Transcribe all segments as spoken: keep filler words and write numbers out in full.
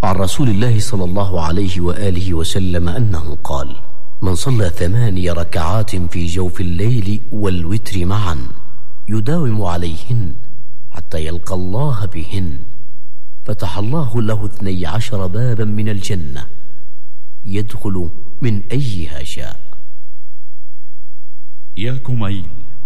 عن رسول الله صلى الله عليه وآله وسلم أنه قال: من صلى ثماني ركعات في جوف الليل والوتر معا يداوم عليهن حتى يلقى الله بهن فتح الله له اثني عشر بابا من الجنة يدخل من أيها شاء. يا كميل،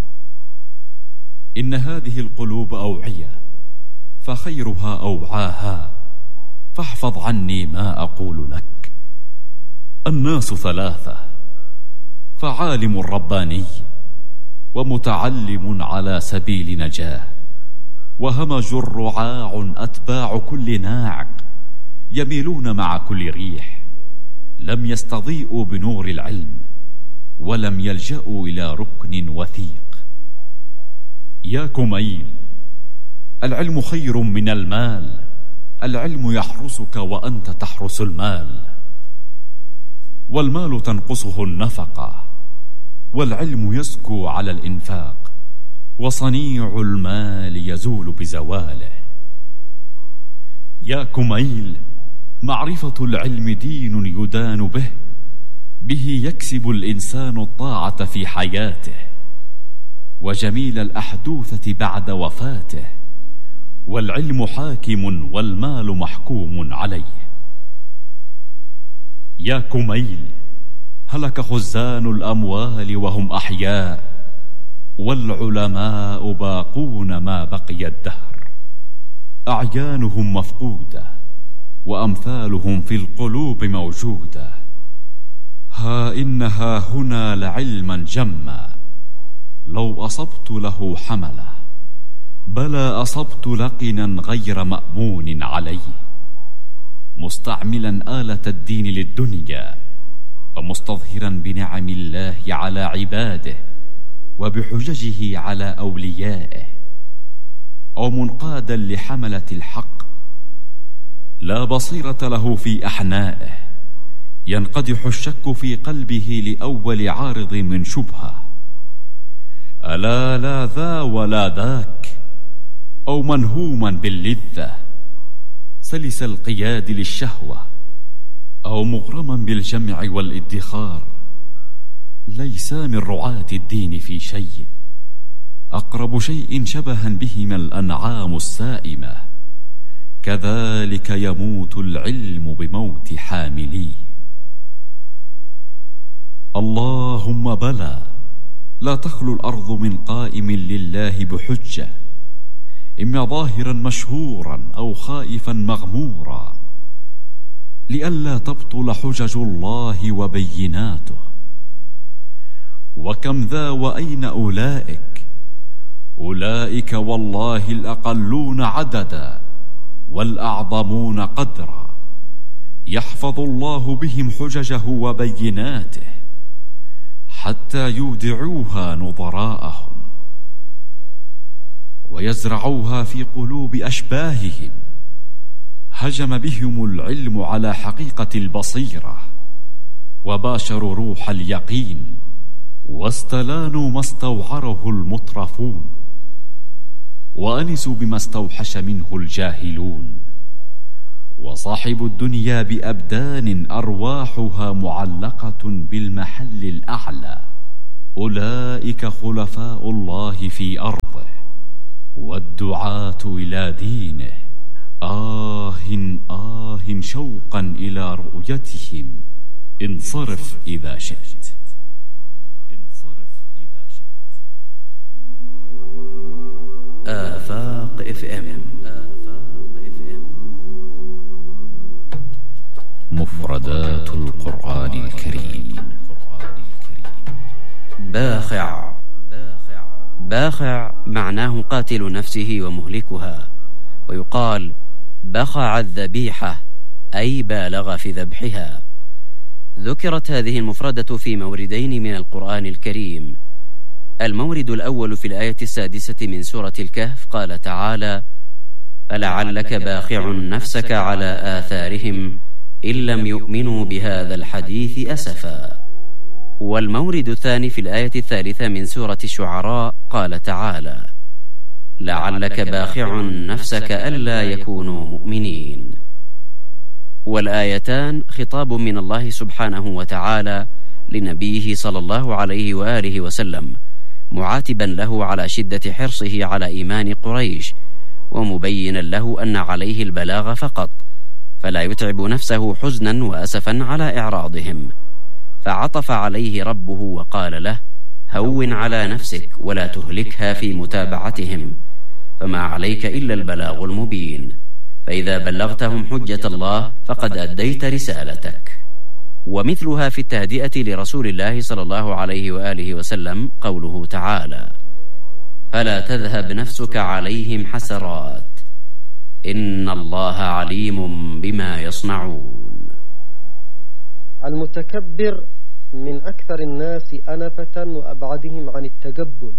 إن هذه القلوب أوعية فخيرها أوعاها، فاحفظ عني ما أقول لك. الناس ثلاثة: فعالم رباني، ومتعلم على سبيل نجاه، وهمج رعاع أتباع كل ناعق، يميلون مع كل ريح، لم يستضيئوا بنور العلم، ولم يلجأوا إلى ركن وثيق. يا كميل، العلم خير من المال، العلم يحرسك وأنت تحرس المال، والمال تنقصه النفقة، والعلم يزكو على الإنفاق، وصنيع المال يزول بزواله. يا كميل، معرفة العلم دين يدان به، به يكسب الإنسان الطاعة في حياته، وجميل الأحدوثة بعد وفاته، والعلم حاكم والمال محكوم عليه. يا كميل، هلك خزان الأموال وهم أحياء، والعلماء باقون ما بقي الدهر، أعيانهم مفقودة وأمثالهم في القلوب موجودة. ها إنها هنا لعلما جما، لو أصبت له حمله، بلى أصبت لقنا غير مأمون عليه، مستعملا آلة الدين للدنيا، ومستظهرا بنعم الله على عباده وبحججه على أوليائه، أو منقادا لحملة الحق لا بصيرة له في أحنائه، ينقدح الشك في قلبه لأول عارض من شبهة، ألا لا ذا ولا ذاك، أو منهوما باللذة، سلس القياد للشهوة، أو مغرما بالجمع والادخار، ليس من رعاة الدين في شيء، أقرب شيء شبها بهما الأنعام السائمة، كذلك يموت العلم بموت حامليه. اللهم بلى، لا تخلو الأرض من قائم لله بحجة، إما ظاهرا مشهورا أو خائفا مغمورا، لئلا تبطل حجج الله وبيناته. وكم ذا وأين أولئك؟ أولئك والله الأقلون عددا والأعظمون قدرا، يحفظ الله بهم حججه وبيناته حتى يودعوها نظراءهم، ويزرعوها في قلوب أشباههم. هجم بهم العلم على حقيقة البصيرة، وباشروا روح اليقين، واستلانوا ما استوعره المترفون، وأنسوا بما استوحش منه الجاهلون. وصاحب الدنيا بأبدان أرواحها معلقة بالمحل الأعلى، أولئك خلفاء الله في أرضه، والدعاة إلى دينه. آه آه شوقا إلى رؤيتهم، انصرف إذا شئت، انصرف إذا شئت. آفاق اف ام، آفاق اف ام. مفردات القرآن الكريم. باخع. باخع معناه قاتل نفسه ومهلكها، ويقال بخع الذبيحة أي بالغ في ذبحها. ذكرت هذه المفردة في موردين من القرآن الكريم. المورد الأول في الآية السادسة من سورة الكهف، قال تعالى: فلعلك باخع نفسك على آثارهم إن لم يؤمنوا بهذا الحديث أسفا. والمورد الثاني في الآية الثالثة من سورة الشعراء، قال تعالى: لعلك باخع نفسك ألا يكونوا مؤمنين. والآيتان خطاب من الله سبحانه وتعالى لنبيه صلى الله عليه وآله وسلم، معاتبا له على شدة حرصه على إيمان قريش، ومبينا له أن عليه البلاغ فقط، فلا يتعب نفسه حزنا وأسفا على إعراضهم. فعطف عليه ربه وقال له: هون على نفسك ولا تهلكها في متابعتهم، فما عليك إلا البلاغ المبين، فإذا بلغتهم حجة الله فقد أديت رسالتك. ومثلها في التهدئة لرسول الله صلى الله عليه وآله وسلم قوله تعالى: فلا تذهب نفسك عليهم حسرات إن الله عليم بما يصنعون. المتكبر من أكثر الناس أنفة وأبعدهم عن التقبل،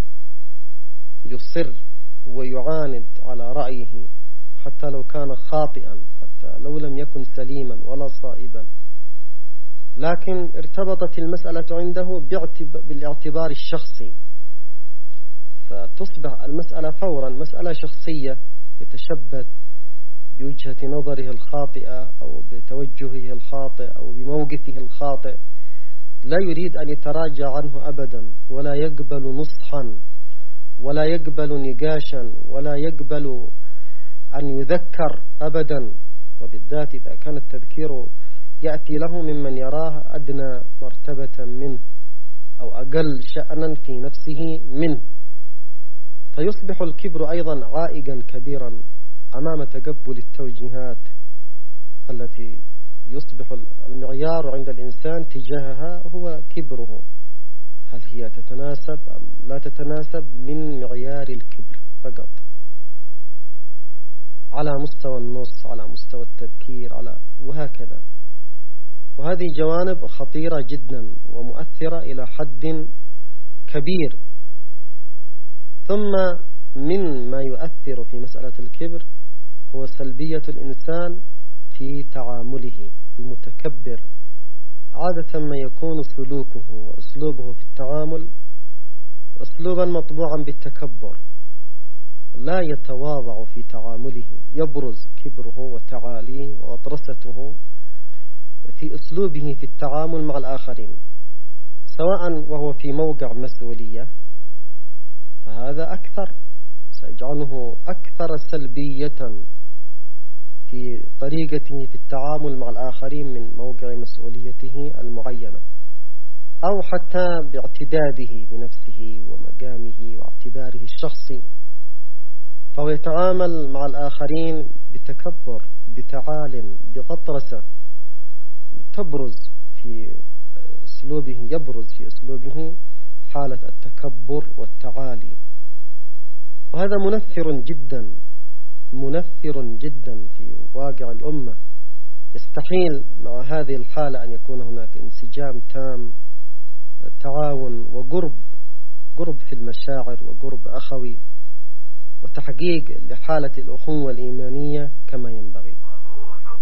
يصر ويعاند على رأيه حتى لو كان خاطئا، حتى لو لم يكن سليما ولا صائبا، لكن ارتبطت المسألة عنده بالاعتبار الشخصي، فتصبح المسألة فورا مسألة شخصية، يتشبث بوجهة نظره الخاطئة أو بتوجهه الخاطئ أو بموقفه الخاطئ، لا يريد أن يتراجع عنه أبدا، ولا يقبل نصحا ولا يقبل نقاشا ولا يقبل أن يذكر أبدا، وبالذات إذا كان التذكير يأتي له ممن يراه أدنى مرتبة منه أو أقل شأنا في نفسه منه، فيصبح الكبر أيضا عائقا كبيرا أمام تقبل التوجيهات التي يصبح المعيار عند الإنسان تجاهها هو كبره، هل هي تتناسب أم لا تتناسب من معيار الكبر فقط، على مستوى النص، على مستوى التذكير، على وهكذا. وهذه جوانب خطيرة جدا ومؤثرة إلى حد كبير. ثم من ما يؤثر في مسألة الكبر هو سلبية الإنسان في تعامله. المتكبر عادة ما يكون سلوكه وأسلوبه في التعامل أسلوبا مطبوعا بالتكبر، لا يتواضع في تعامله، يبرز كبره وتعاليه وغطرسته في أسلوبه في التعامل مع الآخرين، سواء وهو في موقع مسؤولية، فهذا أكثر سيجعله أكثر سلبية في طريقته في التعامل مع الآخرين من موقع مسؤوليته المعينة، أو حتى باعتداده بنفسه ومقامه واعتباره الشخصي، فهو يتعامل مع الآخرين بتكبر، بتعال، بغطرسة، تبرز في أسلوبه يبرز في أسلوبه حالة التكبر والتعالي، وهذا منفر جدا منفر جدا في واقع الأمة. يستحيل مع هذه الحالة أن يكون هناك انسجام تام، تعاون وقرب قرب في المشاعر وقرب أخوي وتحقيق لحالة الأخوة الإيمانية كما ينبغي.